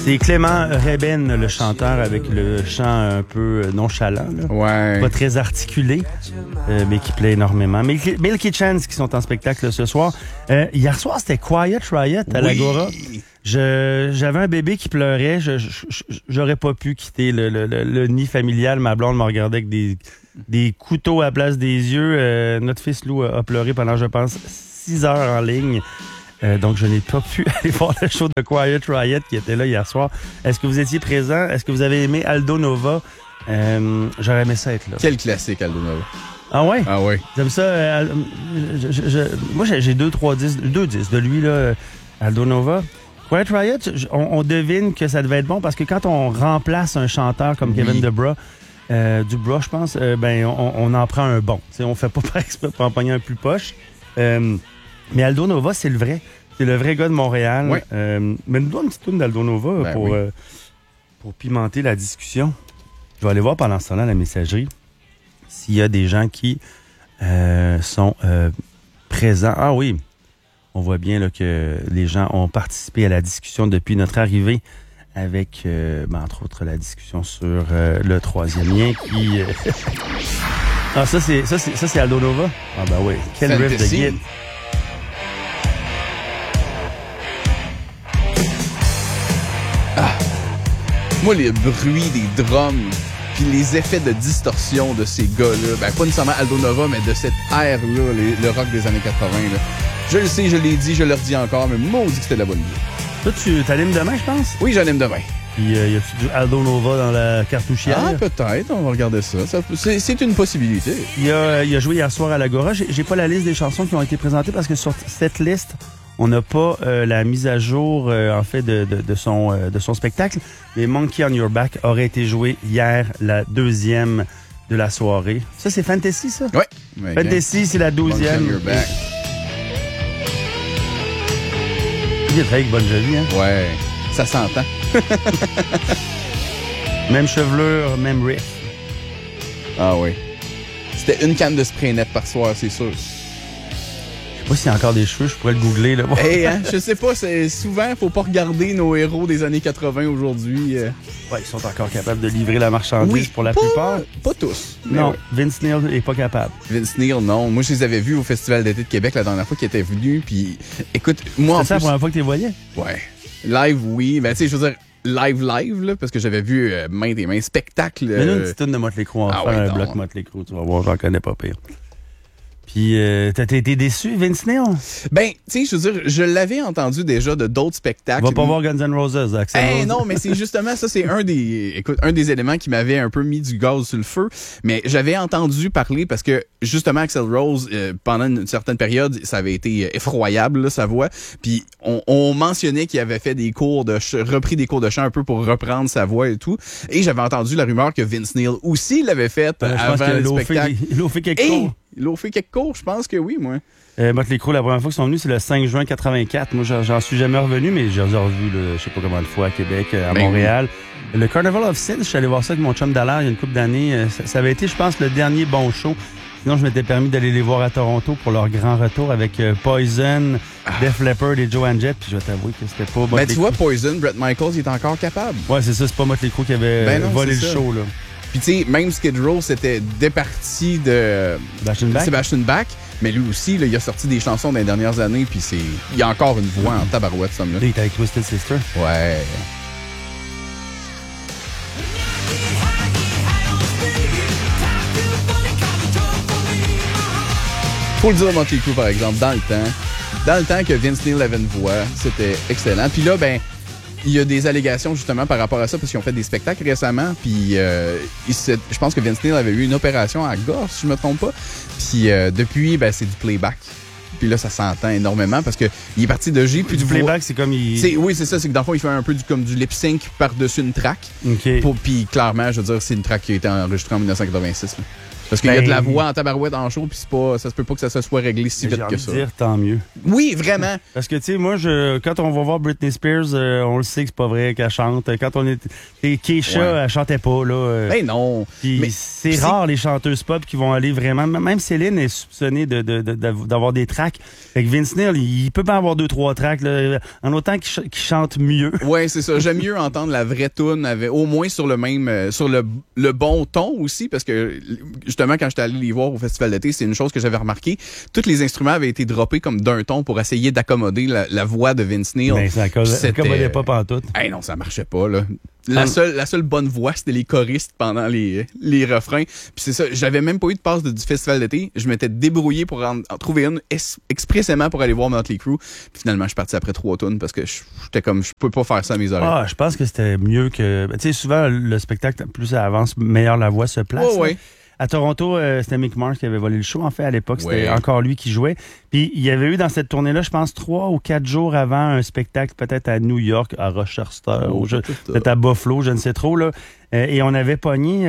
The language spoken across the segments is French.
C'est Clément Reben, le chanteur, avec le chant un peu nonchalant. Là. Ouais. Pas très articulé, mais qui plaît énormément. Milky Chance qui sont en spectacle ce soir. Hier soir, c'était Quiet Riot à l'Agora. J'avais un bébé qui pleurait. J'aurais pas pu quitter le nid familial. Ma blonde me regardait avec des couteaux à la place des yeux. Notre fils Lou a pleuré pendant, je pense, 6 heures en ligne. Donc, je n'ai pas pu aller voir le show de Quiet Riot qui était là hier soir. Est-ce que vous étiez présent? Est-ce que vous avez aimé Aldo Nova? J'aurais aimé ça être là. Quel classique, Aldo Nova. Ah ouais? Ah ouais. J'aime ça. Moi, j'ai deux disques de lui, là, Aldo Nova. Quiet Riot, on devine que ça devait être bon parce que quand on remplace un chanteur comme Kevin Dubras, je pense, on en prend un bon. T'sais, on fait pas par exprès pour en pogner un plus poche. Mais Aldo Nova, c'est le vrai. C'est le vrai gars de Montréal. Ouais. Mais nous donne une petite toune d'Aldo Nova pour pimenter la discussion. Je vais aller voir pendant ce temps-là la messagerie s'il y a des gens qui sont présents. Ah oui, on voit bien là, que les gens ont participé à la discussion depuis notre arrivée avec, entre autres, la discussion sur le troisième lien qui... Ah, ça, c'est Aldo Nova? Ah ben oui, quel riff de guide. Moi, les bruits des drums puis les effets de distorsion de ces gars-là, pas nécessairement Aldo Nova, mais de cette ère-là, le rock des années 80, là. Je le sais, je l'ai dit, je le redis encore, mais moi, on dit que c'était de la bonne musique. Toi, tu t'animes demain, je pense? Oui, j'anime demain. Puis, y a-tu du Aldo Nova dans la cartouchière? Ah, peut-être, on va regarder ça. C'est une possibilité. Il a joué hier soir à l'Agora. J'ai pas la liste des chansons qui ont été présentées parce que sur cette liste, on n'a pas la mise à jour, en fait, de son spectacle. Mais Monkey on Your Back aurait été joué hier, la 2e de la soirée. Ça, c'est Fantasy, ça? Oui. Fantasy, c'est la 12e. Monkey on Your Back. Il est très avec Bon Jovi, hein? Ouais, ça s'entend. Même chevelure, même riff. Ah oui. C'était une canne de spray net par soir, c'est sûr. Je sais pas s'il y a encore des cheveux, je pourrais le googler, là. Je sais pas, c'est souvent, faut pas regarder nos héros des années 80 aujourd'hui. Ouais, ils sont encore capables de livrer la marchandise pour la plupart. Pas tous. Non, ouais. Vince Neil est pas capable. Vince Neil, non. Moi, je les avais vus au Festival d'été de Québec la dernière fois qu'ils étaient venus. Puis, écoute, moi, C'est ça la première fois que tu les voyais? Ouais. Live, oui. Mais tu sais, je veux dire, live, là, parce que j'avais vu maintes et maintes spectacles. Mais nous, une petite toune de Motley Crue, on va faire un bloc Motley Crue, tu vas voir, j'en connais pas pire. Puis, t'as été déçu, Vince Neil? Tu sais, je veux dire, je l'avais entendu déjà de d'autres spectacles. Va pas voir Guns N' Roses, Axl Rose. Non, mais c'est justement ça, c'est un des éléments qui m'avait un peu mis du gaz sur le feu. Mais j'avais entendu parler parce que, justement, Axl Rose, pendant une certaine période, ça avait été effroyable, là, sa voix. Puis, on mentionnait qu'il avait fait repris des cours de chant un peu pour reprendre sa voix et tout. Et j'avais entendu la rumeur que Vince Neil aussi l'avait fait avant le spectacle. Il l'a fait quelque chose. Il l'a fait quelques cours, je pense que oui, moi. Motley Crue, la première fois qu'ils sont venus, c'est le 5 juin 84. Moi, j'en suis jamais revenu, mais j'ai revu, je sais pas combien de fois, à Québec, à Montréal. Oui. Le Carnival of Sin, je suis allé voir ça avec mon chum Dallaire il y a une couple d'années. Ça avait été, je pense, le dernier bon show. Sinon, je m'étais permis d'aller les voir à Toronto pour leur grand retour avec Poison, Def Leppard et Joan Jett. Puis je vais t'avouer que c'était pas Motley Crue. Mais tu vois, Poison, Bret Michaels, il est encore capable. Ouais, c'est ça, c'est pas Motley Crue qui avait volé le show, là. Puis tu sais, même Skid Row, c'était départi de Sebastian Bach, mais lui aussi, là, il a sorti des chansons dans les dernières années, puis il a encore une voix en tabarouette, ce homme-là. Il était avec Twisted Sister. Ouais. Faut le dire, Motley Crue, par exemple, dans le temps que Vince Neil avait une voix, c'était excellent. Puis là, il y a des allégations justement par rapport à ça parce qu'ils ont fait des spectacles récemment. Puis je pense que Vince Neil avait eu une opération à la gorge, si je me trompe pas. Puis depuis, c'est du playback. Puis là, ça s'entend énormément parce que il est parti de G. Puis du playback, c'est comme oui, c'est ça. C'est que dans le fond, il fait un peu comme du lip-sync par-dessus une track. Okay. Puis clairement, je veux dire, c'est une track qui a été enregistrée en 1986. Là. Parce qu'il y a de la voix en tabarouette en show, puis ça se peut pas que ça se soit réglé si vite que ça. Dire tant mieux. Oui, vraiment. Parce que, tu sais, moi, quand on va voir Britney Spears, on le sait que c'est pas vrai qu'elle chante. Quand on est... Keisha, elle chantait pas, là. Ben non. Mais c'est rare, les chanteuses pop qui vont aller vraiment... Même Céline est soupçonnée d'avoir des tracks. Fait que Vince Neil, il peut pas avoir 2-3 tracks, là, en autant qu'il chante mieux. Ouais, c'est ça. J'aime mieux entendre la vraie toune, au moins sur le même... sur le bon ton aussi, parce que, justement, quand j'étais allé les voir au Festival d'été, c'est une chose que j'avais remarqué. Tous les instruments avaient été droppés comme d'un ton pour essayer d'accommoder la voix de Vince Neil. Mais ça accommodait pas pantoute. Hey non, ça marchait pas, là. La seule bonne voix, c'était les choristes pendant les refrains. Puis c'est ça, j'avais même pas eu de passe du Festival d'été. Je m'étais débrouillé pour en trouver une expressément pour aller voir Motley Crue. Puis finalement, je suis parti après 3 tonnes parce que j'étais comme, je peux pas faire ça à mes oreilles. Ah, je pense que c'était mieux que... Tu sais, souvent, le spectacle, plus ça avance, meilleure la voix se place. Oh, ouais. À Toronto, c'était Mick Mars qui avait volé le show. En fait, à l'époque, c'était encore lui qui jouait. Puis, il y avait eu dans cette tournée-là, je pense, 3 ou 4 jours avant un spectacle, peut-être à New York, à Rochester, peut-être à Buffalo, je ne sais trop, là. Et on avait pogné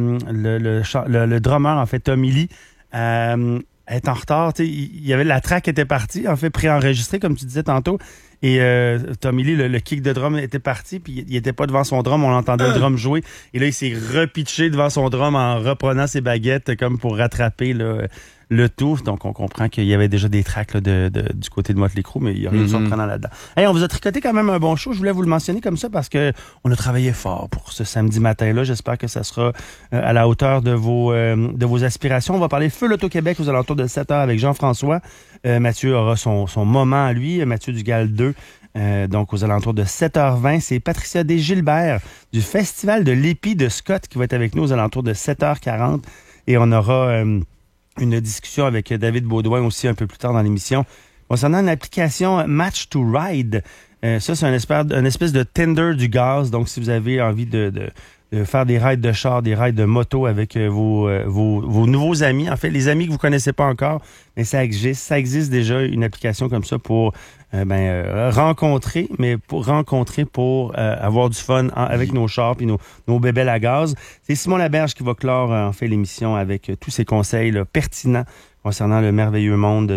le drummer, en fait, Tommy Lee, est en retard. Il y avait la track était partie, en fait, préenregistrée, comme tu disais tantôt. Et Tommy Lee, le kick de drum était parti, puis il était pas devant son drum, on entendait le drum jouer. Et là, il s'est repitché devant son drum en reprenant ses baguettes comme pour rattraper le tout. Donc, on comprend qu'il y avait déjà des tracks là, du côté de Motley Crue, mais il y a rien de surprenant là-dedans. Hey, on vous a tricoté quand même un bon show. Je voulais vous le mentionner comme ça parce que on a travaillé fort pour ce samedi matin-là. J'espère que ça sera à la hauteur de vos aspirations. On va parler Feu l'Auto-Québec aux alentours de 7h avec Jean-François. Mathieu aura son moment à lui, Mathieu Dugal 2. Donc, aux alentours de 7h20, c'est Patricia Desgilbert du Festival de l'Épi de Scott qui va être avec nous aux alentours de 7h40. Et on aura une discussion avec David Baudouin aussi un peu plus tard dans l'émission concernant une application Match to Ride. Ça, c'est une espèce de Tinder du gaz. Donc, si vous avez envie de faire des rides de char, des rides de moto avec vos nouveaux amis. En fait, les amis que vous connaissez pas encore, mais ça existe. Ça existe déjà une application comme ça pour rencontrer, mais pour avoir du fun avec nos chars puis nos bébelles à gaz. C'est Simon Laberge qui va clore en fait l'émission avec tous ces conseils là, pertinents concernant le merveilleux monde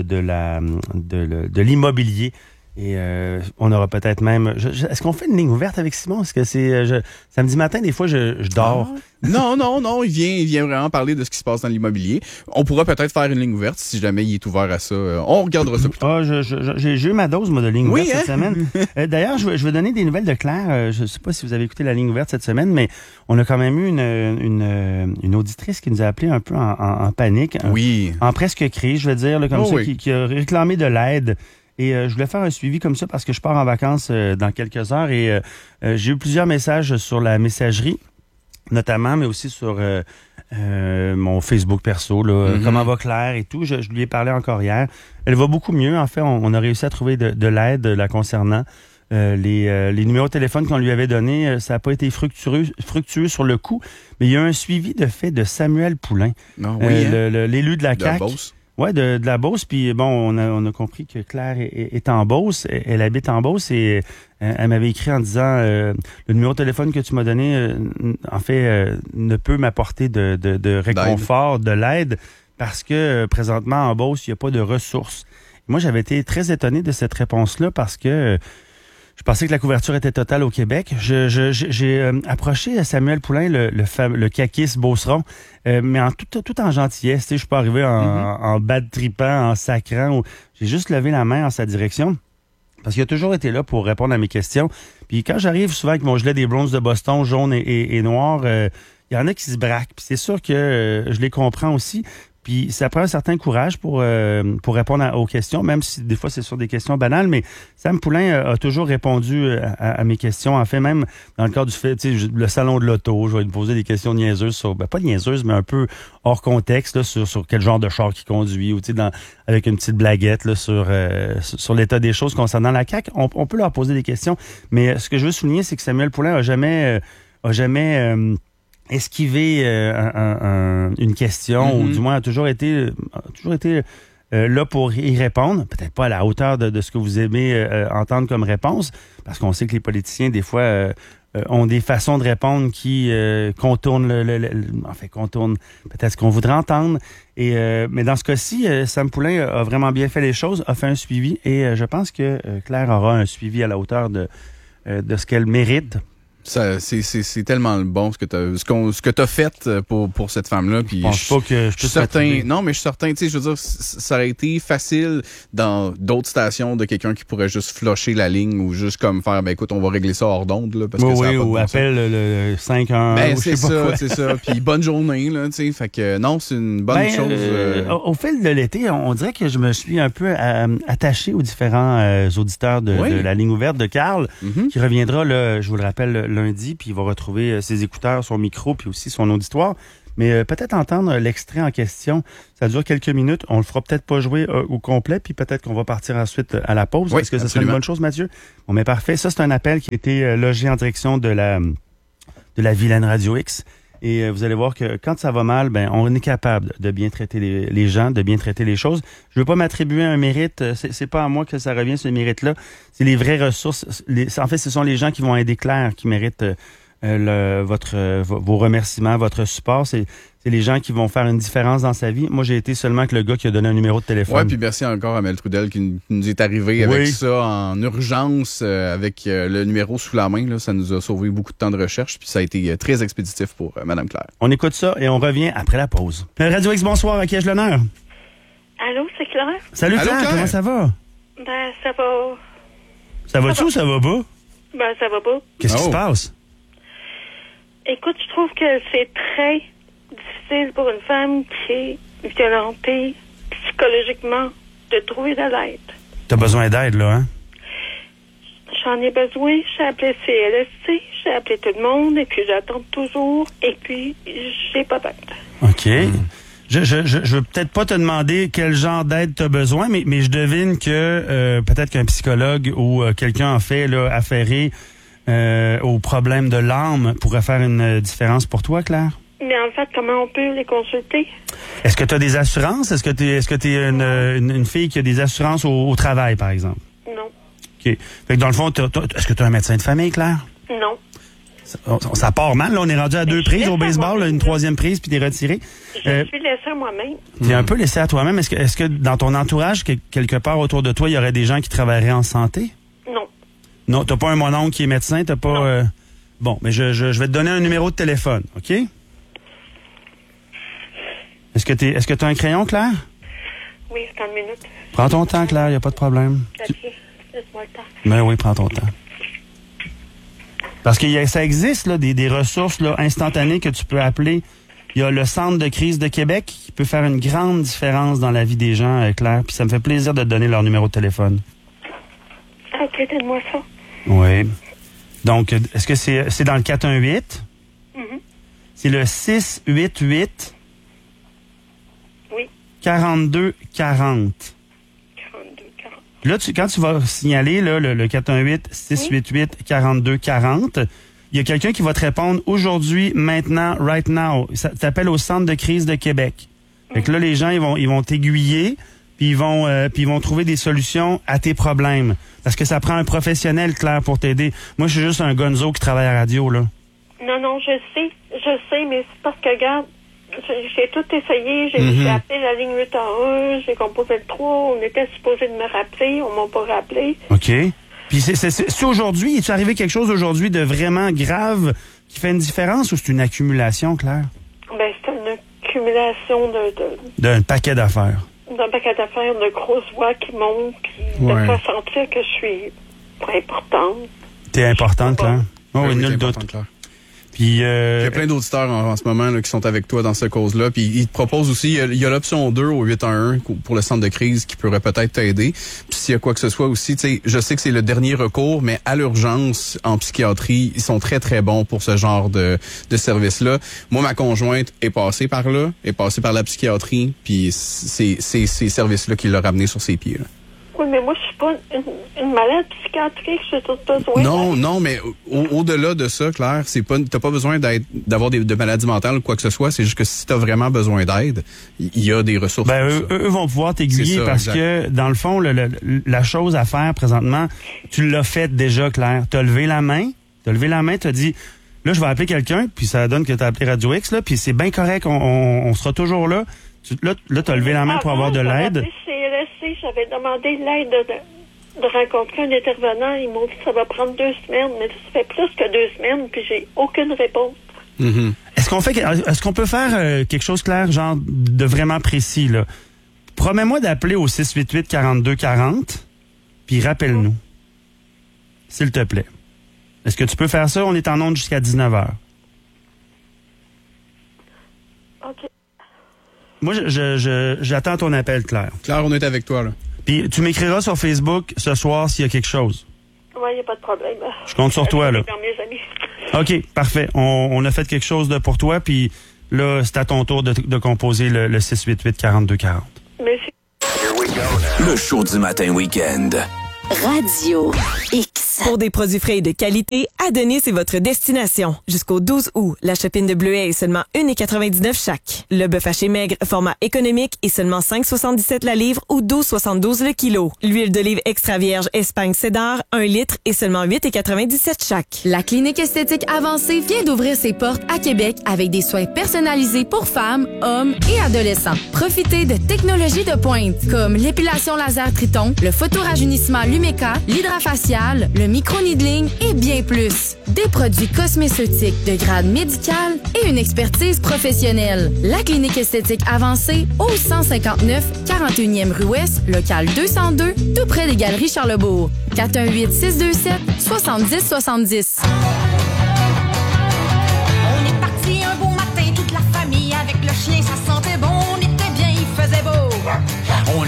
de l'immobilier. Et on aura peut-être même... Est-ce qu'on fait une ligne ouverte avec Simon? Est-ce que c'est... samedi matin, des fois, je dors. Non. Il vient vraiment parler de ce qui se passe dans l'immobilier. On pourra peut-être faire une ligne ouverte si jamais il est ouvert à ça. On regardera ça plus tard. J'ai eu ma dose, moi, de ligne ouverte cette semaine. D'ailleurs, je vais donner des nouvelles de Claire. Je ne sais pas si vous avez écouté la ligne ouverte cette semaine, mais on a quand même eu une auditrice qui nous a appelé un peu en panique. En presque crise, je vais dire, là, comme ça, qui a réclamé de l'aide. Et je voulais faire un suivi comme ça parce que je pars en vacances dans quelques heures et j'ai eu plusieurs messages sur la messagerie, notamment, mais aussi sur mon Facebook perso, là, comment va Claire et tout. Je lui ai parlé encore hier. Elle va beaucoup mieux. En fait, on a réussi à trouver de l'aide la concernant. Les numéros de téléphone qu'on lui avait donnés, ça n'a pas été fructueux sur le coup, mais il y a un suivi de fait de Samuel Poulain, l'élu de la CAQ. Ouais, de la Beauce. Puis bon, on a compris que Claire est en Beauce. Elle habite en Beauce et elle m'avait écrit en disant le numéro de téléphone que tu m'as donné, en fait, ne peut m'apporter de réconfort, de l'aide, parce que présentement en Beauce, il n'y a pas de ressources. Moi, j'avais été très étonné de cette réponse-là parce que je pensais que la couverture était totale au Québec. J'ai approché Samuel Poulain, le caquiste beauceron, mais tout en gentillesse. Tu sais, je suis pas arrivé en bad tripant, en sacrant. J'ai juste levé la main en sa direction parce qu'il a toujours été là pour répondre à mes questions. Puis quand j'arrive souvent avec mon gilet des Browns de Boston, jaune et noir, il y en a qui se braquent. Puis c'est sûr que je les comprends aussi. Puis ça prend un certain courage pour répondre aux questions, même si des fois c'est sur des questions banales, mais Sam Poulain a toujours répondu à mes questions. En fait, même dans le cadre du fait, tu sais, le salon de l'auto, je vais lui poser des questions niaiseuses sur, pas niaiseuses, mais un peu hors contexte, là, sur quel genre de char qu'il conduit, ou tu sais, avec une petite blaguette là, sur l'état des choses concernant la CAQ. On peut leur poser des questions, mais ce que je veux souligner, c'est que Samuel Poulain a jamais esquiver une question, ou du moins a toujours été là pour y répondre, peut-être pas à la hauteur de ce que vous aimez entendre comme réponse, parce qu'on sait que les politiciens, des fois, ont des façons de répondre qui contournent contournent peut-être ce qu'on voudrait entendre. Mais dans ce cas-ci, Sam Poulin a vraiment bien fait les choses, a fait un suivi, et je pense que Claire aura un suivi à la hauteur de ce qu'elle mérite. Ça, c'est tellement bon ce que t'as fait pour cette femme-là. Puis je pense pas que je suis certain. Non, mais je suis certain. Tu sais, je veux dire, ça aurait été facile dans d'autres stations de quelqu'un qui pourrait juste flusher la ligne ou juste comme faire, ben écoute, on va régler ça hors d'onde là, parce que ça a pas de ou bon appelle le 5-1. Ben c'est ça, c'est ça. Puis bonne journée là, tu sais. Fait que non, c'est une bonne chose. Au fil de l'été, on dirait que je me suis un peu attaché aux différents auditeurs de la ligne ouverte de Carl, qui reviendra là, je vous le rappelle, lundi, puis il va retrouver ses écouteurs, son micro, puis aussi son auditoire. Mais peut-être entendre l'extrait en question. Ça dure quelques minutes. On le fera peut-être pas jouer au complet, puis peut-être qu'on va partir ensuite à la pause. Oui, Est-ce que ça absolument. serait une bonne chose, Mathieu? Bon, mais parfait. Ça, c'est un appel qui a été logé en direction de la Vilaine Radio X. Et vous allez voir que quand ça va mal, ben on est capable de bien traiter les gens, de bien traiter les choses. Je veux pas m'attribuer un mérite. C'est pas à moi que ça revient, ce mérite-là. C'est les vraies ressources. En fait, ce sont les gens qui vont aider Claire qui méritent vos remerciements, votre support. C'est les gens qui vont faire une différence dans sa vie. Moi, j'ai été seulement que le gars qui a donné un numéro de téléphone. Ouais, puis merci encore à Mel Trudel qui nous est arrivé avec ça en urgence, avec le numéro sous la main. Là, ça nous a sauvé beaucoup de temps de recherche, puis ça a été très expéditif pour Madame Claire. On écoute ça et on revient après la pause. Radio X, bonsoir. À qui ai-je l'honneur? Allô, c'est Claire? Salut Claire, comment ça va? Ben, ça va. Ça va-tu ou ça va pas? Ben, ça va pas. Qu'est-ce qui se passe? Écoute, je trouve que c'est très difficile pour une femme qui est violentée psychologiquement de trouver de l'aide. T'as besoin d'aide, là, hein? J'en ai besoin. J'ai appelé CLSC, j'ai appelé tout le monde, et puis j'attends toujours, et puis j'ai pas d'aide. OK. Je veux peut-être pas te demander quel genre d'aide tu as besoin, mais je devine que peut-être qu'un psychologue ou quelqu'un en fait là, afféré au problème de l'âme pourrait faire une différence pour toi, Claire? Mais en fait, comment on peut les consulter? Est-ce que tu as des assurances? Est-ce que tu es une fille qui a des assurances au travail, par exemple? Non. OK. Fait que dans le fond, est-ce que tu as un médecin de famille, Claire? Non. Ça part mal, là. On est rendu à 2 prises au baseball, là, une 3e prise, puis t'es retiré. Je suis laissée à moi-même. T'es un peu laissé à toi-même. Est-ce que dans ton entourage, quelque part autour de toi, il y aurait des gens qui travailleraient en santé? Non. Non, t'as pas un mononcle qui est médecin, t'as pas... Bon, mais je vais te donner un numéro de téléphone, OK? Est-ce que t'as un crayon, Claire? Oui, c'est une minute. Prends ton temps, Claire, y a pas de problème. Papier, laisse-moi le temps. Ben oui, prends ton temps. Parce que ça existe, là, des ressources là, instantanées que tu peux appeler. Il y a le Centre de crise de Québec qui peut faire une grande différence dans la vie des gens, Claire. Puis ça me fait plaisir de te donner leur numéro de téléphone. OK, donne-moi ça. Oui. Donc, est-ce que c'est dans le 418? C'est le 688 Oui. 42 40. 42, 40. Là, quand tu vas signaler là, le 418-688-4240, il y a quelqu'un qui va te répondre aujourd'hui, maintenant, right now. Ça t'appelle au Centre de crise de Québec. Fait que là, les gens, ils vont t'aiguiller, puis ils vont trouver des solutions à tes problèmes. Parce que ça prend un professionnel, Claire, pour t'aider. Moi, je suis juste un gonzo qui travaille à la radio, là. Non, je sais, mais c'est parce que, regarde, j'ai tout essayé, j'ai appelé la ligne 811, j'ai composé le 3, on était supposé de me rappeler, on m'a pas rappelé. OK. Puis c'est aujourd'hui, est-tu arrivé quelque chose aujourd'hui de vraiment grave qui fait une différence ou c'est une accumulation, Claire? Ben, c'est une accumulation d'un paquet d'affaires. D'un paquet d'affaires, de grosses voix qui montent, puis de faire sentir que je suis pas importante. T'es importante, Claire? Oh, oui, nul doute. Puis, il y a plein d'auditeurs en ce moment là, qui sont avec toi dans cette cause-là. Puis ils te proposent aussi, il y a l'option 2 au 811 pour le centre de crise qui pourrait peut-être t'aider. Puis s'il y a quoi que ce soit aussi, tu sais, je sais que c'est le dernier recours, mais à l'urgence, en psychiatrie, ils sont très, très bons pour ce genre de service-là. Moi, ma conjointe est passée par là, est passée par la psychiatrie, puis c'est ces services-là qui l'ont ramené sur ses pieds. Là. Oui, mais moi, je suis pas une malade psychiatrique, j'ai tout besoin. Non, mais au-delà de ça, Claire, t'as pas besoin d'avoir de maladies mentales ou quoi que ce soit. C'est juste que si t'as vraiment besoin d'aide, il y a des ressources. Ben, eux vont pouvoir t'aiguiller parce que, dans le fond, la chose à faire présentement, tu l'as faite déjà, Claire. T'as levé la main, t'as dit, là, je vais appeler quelqu'un, puis ça donne que t'as appelé Radio X, là, puis c'est bien correct, on sera toujours là. Là, t'as levé la main pour avoir de l'aide. CLSC, j'avais demandé l'aide de rencontrer un intervenant. Ils m'ont dit que ça va prendre 2 semaines, mais ça fait plus que 2 semaines, puis j'ai aucune réponse. Mm-hmm. Est-ce qu'on peut faire quelque chose, Claire, genre de vraiment précis, là? Promets-moi d'appeler au 688-4240, puis rappelle-nous. S'il te plaît. Est-ce que tu peux faire ça? On est en onde jusqu'à 19h. OK. Moi, j'attends ton appel, Claire. Claire, on est avec toi, là. Puis tu m'écriras sur Facebook ce soir s'il y a quelque chose. Oui, il n'y a pas de problème. Je compte sur toi, là. Dans mes amis. OK, parfait. On a fait quelque chose de pour toi, puis là, c'est à ton tour de composer le 688-4240. Merci. Le show du matin week-end. Radio X. Pour des produits frais et de qualité, Adonis est votre destination. Jusqu'au 12 août, la chopine de bleuet est seulement 1,99 chaque. Le bœuf haché maigre, format économique, est seulement 5,77 la livre ou 12,72 le kilo. L'huile d'olive extra vierge Espagne Cédar, 1 litre, est seulement 8,97 chaque. La clinique esthétique avancée vient d'ouvrir ses portes à Québec avec des soins personnalisés pour femmes, hommes et adolescents. Profitez de technologies de pointe comme l'épilation laser Triton, le photorajeunissement Lumeka, l'hydrafacial, le micro-needling et bien plus. Des produits cosméceutiques de grade médical et une expertise professionnelle. La clinique esthétique avancée au 159 41e rue Ouest, local 202, tout près des Galeries Charlebourg. 418-627-7070.